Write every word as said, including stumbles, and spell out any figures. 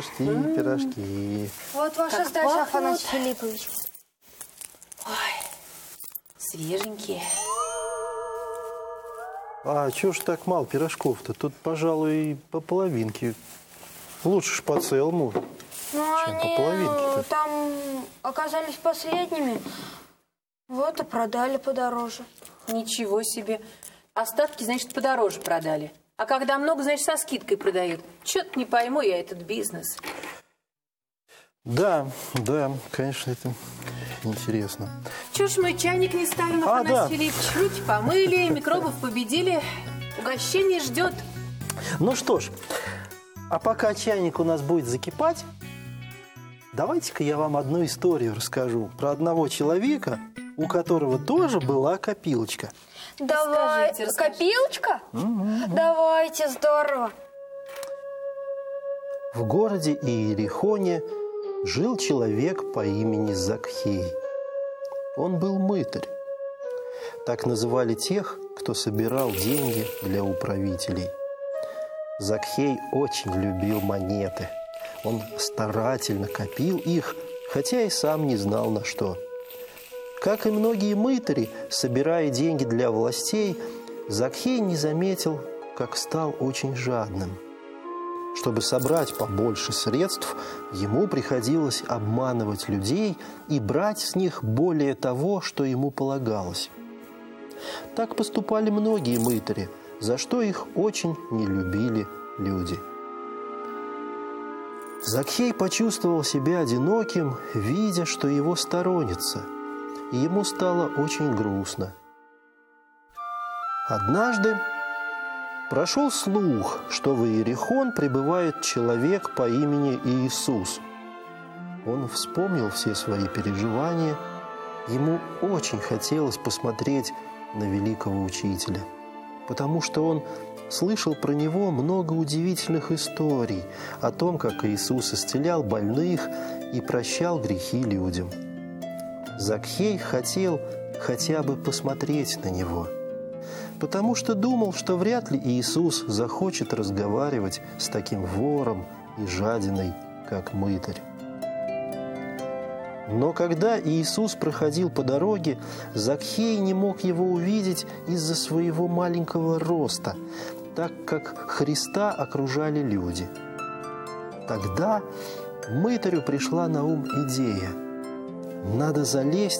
пирожки, М-м. пирожки. Вот ваша как сдача, пахнут. Афанасий Филиппович. Ой, свеженькие. А чего ж так мало пирожков-то? Тут, пожалуй, по половинке. Лучше ж по целому, ну, чем они по половинке-то. Там оказались последними. Вот и продали подороже. Ничего себе. Остатки, значит, подороже продали. А когда много, значит, со скидкой продают. Чё-то не пойму я этот бизнес. Да, да, конечно, это интересно. Чё ж мы чайник не ставим, а, Афанасий да. Филиппович? Руки помыли, микробов победили. Угощение ждет. Ну что ж, а пока чайник у нас будет закипать, давайте-ка я вам одну историю расскажу про одного человека, у которого тоже была копилочка. Давай, расскажите, расскажите. Копилочка? Угу. Давайте, здорово. В городе Иерихоне жил человек по имени Закхей. Он был мытарь. Так называли тех, кто собирал деньги для управителей. Закхей очень любил монеты. Он старательно копил их, хотя и сам не знал на что. Как и многие мытари, собирая деньги для властей, Закхей не заметил, как стал очень жадным. Чтобы собрать побольше средств, ему приходилось обманывать людей и брать с них более того, что ему полагалось. Так поступали многие мытари, за что их очень не любили люди. Закхей почувствовал себя одиноким, видя, что его сторонятся, и ему стало очень грустно. Однажды прошел слух, что в Иерихон прибывает человек по имени Иисус. Он вспомнил все свои переживания. Ему очень хотелось посмотреть на великого учителя, потому что он слышал про него много удивительных историй о том, как Иисус исцелял больных и прощал грехи людям. Закхей хотел хотя бы посмотреть на него, потому что думал, что вряд ли Иисус захочет разговаривать с таким вором и жадиной, как мытарь. Но когда Иисус проходил по дороге, Закхей не мог его увидеть из-за своего маленького роста, так как Христа окружали люди. Тогда мытарю пришла на ум идея: надо залезть